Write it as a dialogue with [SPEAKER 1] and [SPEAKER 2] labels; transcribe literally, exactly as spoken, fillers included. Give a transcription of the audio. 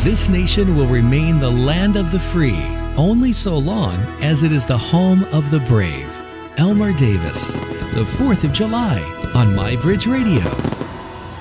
[SPEAKER 1] this nation will remain the land of the free only so long as it is the home of the brave. Elmer Davis, the fourth of July on My Bridge Radio.